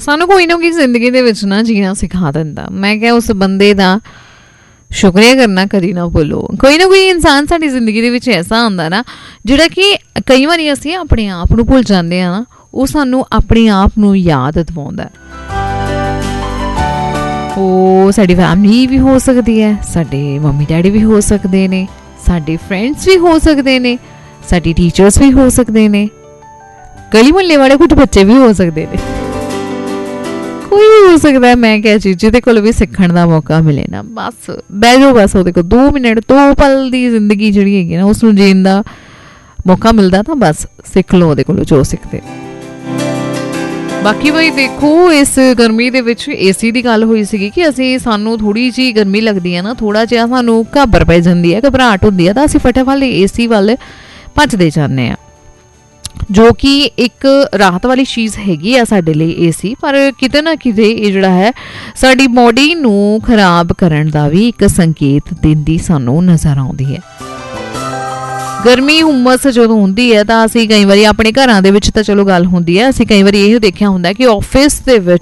ਸਾਨੂੰ ਕੋਈ ਨਾ ਕੋਈ ਜ਼ਿੰਦਗੀ ਦੇ ਵਿੱਚ ਨਾ ਜੀਣਾ ਸਿਖਾ ਦਿੰਦਾ। ਮੈਂ ਕਿਹਾ ਉਸ ਬੰਦੇ ਦਾ ਸ਼ੁਕਰੀਆ ਕਰਨਾ ਕਦੀ ਨਾ ਭੁੱਲੋ। ਕੋਈ ਨਾ ਕੋਈ ਇਨਸਾਨ ਸਾਡੀ ਜ਼ਿੰਦਗੀ ਦੇ ਵਿੱਚ ਐਸਾ ਹੁੰਦਾ ਨਾ ਜਿਹੜਾ ਕਿ ਕਈ ਵਾਰੀ ਅਸੀਂ ਆਪਣੇ ਆਪ ਨੂੰ ਭੁੱਲ ਜਾਂਦੇ ਹਾਂ ਨਾ, ਉਹ ਸਾਨੂੰ ਆਪਣੇ ਆਪ ਨੂੰ ਯਾਦ ਦਿਵਾਉਂਦਾ। ਉਹ ਸਾਡੀ ਫੈਮਿਲੀ ਵੀ ਹੋ ਸਕਦੀ ਹੈ, ਸਾਡੇ ਮੰਮੀ ਡੈਡੀ ਵੀ ਹੋ ਸਕਦੇ ਨੇ, ਸਾਡੇ ਫਰੈਂਡਸ ਵੀ ਹੋ ਸਕਦੇ ਨੇ, ਸਾਡੇ ਟੀਚਰਸ ਵੀ ਹੋ ਸਕਦੇ ਨੇ, ਗਲੀ ਮੁਹੱਲੇ ਵਾਲੇ ਕੁਝ ਬੱਚੇ ਵੀ ਹੋ ਸਕਦੇ ਨੇ, ਕੋਈ ਵੀ ਹੋ ਸਕਦਾ। ਮੈਂ ਕਿਹਾ ਜੀ ਜਿਹਦੇ ਕੋਲ ਵੀ ਸਿੱਖਣ ਦਾ ਮੌਕਾ ਮਿਲੇ ਨਾ, ਬਸ ਬਹਿ ਜਾਓ, ਬਸ ਉਹਦੇ ਕੋਲ 2 ਮਿੰਟ 2 ਪਲ ਦੀ ਜ਼ਿੰਦਗੀ ਜਿਹੜੀ ਹੈਗੀ ਨਾ ਉਸਨੂੰ ਜੀਣ ਦਾ ਮੌਕਾ ਮਿਲਦਾ ਤਾਂ ਬਸ ਸਿੱਖ ਲਓ ਉਹਦੇ ਕੋਲੋਂ ਜੋ ਸਿੱਖਦੇ। ਬਾਕੀ ਬਈ ਦੇਖੋ, ਇਸ ਗਰਮੀ ਦੇ ਵਿੱਚ ਏਸੀ ਦੀ ਗੱਲ ਹੋਈ ਸੀਗੀ ਕਿ ਸਾਨੂੰ ਥੋੜ੍ਹੀ ਜਿਹੀ ਗਰਮੀ ਲੱਗਦੀ ਹੈ ਨਾ, ਥੋੜ੍ਹਾ ਜਿਹਾ ਸਾਨੂੰ ਘਾਬਰ ਪੈ ਜਾਂਦੀ ਹੈ, ਘਬਰਾਹਟ ਹੁੰਦੀ ਹੈ, ਤਾਂ ਅਸੀਂ ਫਟਾਫਟ ਏਸੀ ਵੱਲ ਭੱਜਦੇ ਜਾਂਦੇ ਹਾਂ, ਜੋ ਕਿ ਇੱਕ ਰਾਹਤ ਵਾਲੀ ਚੀਜ਼ ਹੈਗੀ ਆ ਸਾਡੇ ਲਈ ਏਸੀ। ਪਰ ਕਿਤੇ ਨਾ ਕਿਤੇ ਇਹ ਜਿਹੜਾ ਹੈ ਸਾਡੀ ਬੋਡੀ ਨੂੰ ਖਰਾਬ ਕਰਨ ਦਾ ਵੀ ਇੱਕ ਸੰਕੇਤ ਦਿੰਦੀ ਸਾਨੂੰ ਨਜ਼ਰ ਆਉਂਦੀ ਹੈ। ਗਰਮੀ ਹੁਮਸ ਜਦੋਂ ਹੁੰਦੀ ਹੈ ਤਾਂ ਅਸੀਂ ਕਈ ਵਾਰੀ ਆਪਣੇ ਘਰਾਂ ਦੇ ਵਿੱਚ ਤਾਂ ਚਲੋ ਗੱਲ ਹੁੰਦੀ ਹੈ, ਅਸੀਂ ਕਈ ਵਾਰੀ ਇਹ ਦੇਖਿਆ ਹੁੰਦਾ ਕਿ ਆਫਿਸ ਦੇ ਵਿੱਚ